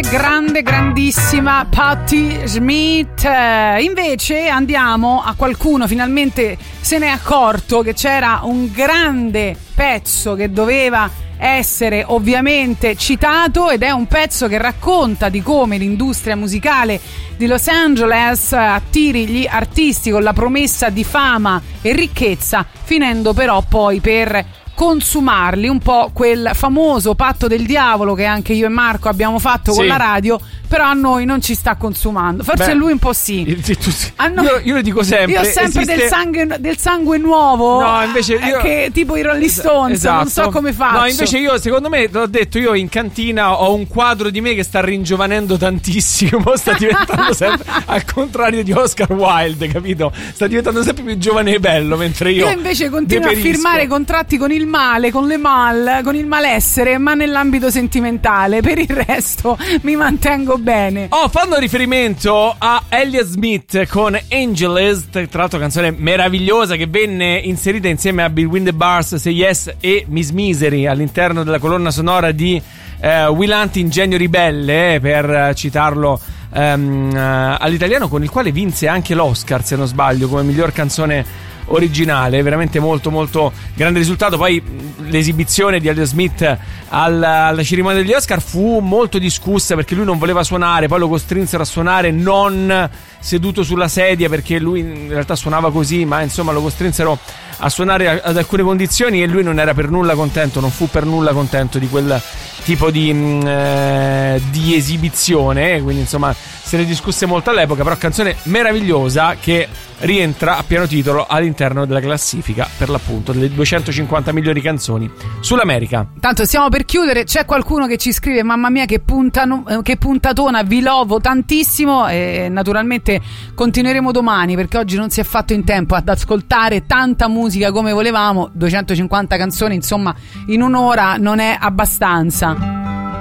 grandissima Patti Smith. Invece andiamo a qualcuno, finalmente se ne è accorto che c'era un grande pezzo che doveva essere ovviamente citato, ed è un pezzo che racconta di come l'industria musicale di Los Angeles attiri gli artisti con la promessa di fama e ricchezza, finendo però poi per consumarli, un po' quel famoso patto del diavolo che anche io e Marco abbiamo fatto con la radio, però a noi non ci sta consumando. Forse lui un po' sì. Io lo dico sempre. Io ho sempre del sangue nuovo. No, invece io, che tipo i Rolling Stones, esatto. Non so come faccio. No, invece io, secondo me, l'ho detto, io in cantina ho un quadro di me che sta ringiovanendo tantissimo, sta diventando sempre al contrario di Oscar Wilde, capito? Sta diventando sempre più giovane e bello, mentre io invece continuo a firmare contratti con il male, con il malessere, ma nell'ambito sentimentale. Per il resto mi mantengo bene. Fanno riferimento a Elliott Smith con Angeles, tra l'altro canzone meravigliosa che venne inserita insieme a Between the Bars, Say Yes e Miss Misery all'interno della colonna sonora di Will Hunting, Genio Ribelle, per citarlo all'italiano, con il quale vinse anche l'Oscar, se non sbaglio, come miglior canzone originale. Veramente molto molto grande risultato. Poi l'esibizione di Elliott Smith alla cerimonia degli Oscar fu molto discussa, perché lui non voleva suonare, poi lo costrinsero a suonare non seduto sulla sedia, perché lui in realtà suonava così, ma insomma lo costrinsero a suonare ad alcune condizioni e lui non era per nulla contento, non fu per nulla contento di quel tipo di esibizione, quindi insomma se ne discusse molto all'epoca. Però canzone meravigliosa che rientra a pieno titolo all'interno della classifica, per l'appunto, delle 250 migliori canzoni sull'America. Tanto stiamo per chiudere, c'è qualcuno che ci scrive: mamma mia che puntatona, vi lovo tantissimo, e naturalmente continueremo domani, perché oggi non si è fatto in tempo ad ascoltare tanta musica come volevamo. 250 canzoni, insomma, in un'ora non è abbastanza.